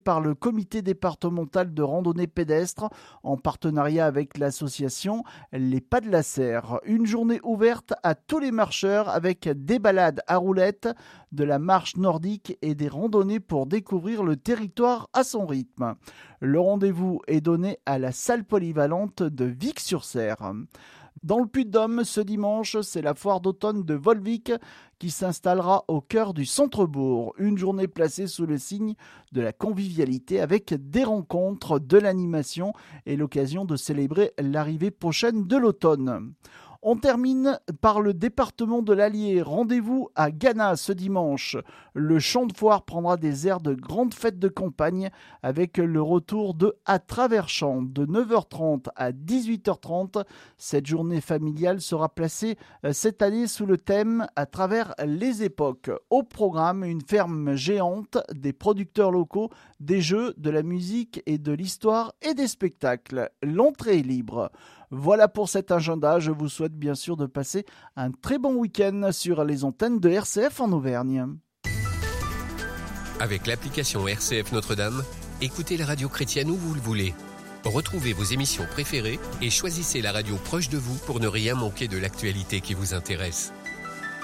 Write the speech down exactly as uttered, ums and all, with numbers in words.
par le comité départemental de randonnée pédestre en partenariat avec l'association Les Pas de la Serre. Une journée ouverte à tous les marcheurs avec des balades à roulettes, de la marche nordique et des randonnées pour découvrir le territoire à son rythme. Le rendez-vous est donné à la salle polyvalente de Vic-sur-Serre. Dans le Puy-de-Dôme, ce dimanche, c'est la foire d'automne de Volvic qui s'installera au cœur du centre-bourg. Une journée placée sous le signe de la convivialité avec des rencontres, de l'animation et l'occasion de célébrer l'arrivée prochaine de l'automne. On termine par le département de l'Allier. Rendez-vous à Gannat ce dimanche. Le champ de foire prendra des airs de grande fête de campagne avec le retour de À travers champs de neuf heures trente à dix-huit heures trente. Cette journée familiale sera placée cette année sous le thème À travers les époques. Au programme, une ferme géante, des producteurs locaux, des jeux, de la musique et de l'histoire et des spectacles. L'entrée est libre. Voilà pour cet agenda. Je vous souhaite bien sûr de passer un très bon week-end sur les antennes de R C F en Auvergne. Avec l'application R C F Notre-Dame, écoutez la radio chrétienne où vous le voulez. Retrouvez vos émissions préférées et choisissez la radio proche de vous pour ne rien manquer de l'actualité qui vous intéresse.